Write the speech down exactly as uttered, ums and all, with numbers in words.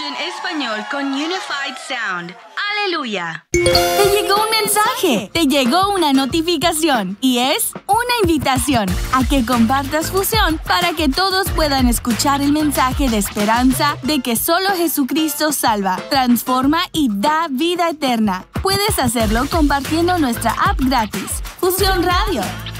en español con Unified Sound. ¡Aleluya! Te llegó un mensaje, te llegó una notificación y es una invitación a que compartas Fusión para que todos puedan escuchar el mensaje de esperanza de que solo Jesucristo salva, transforma y da vida eterna. Puedes hacerlo compartiendo nuestra app gratis, Fusión Radio.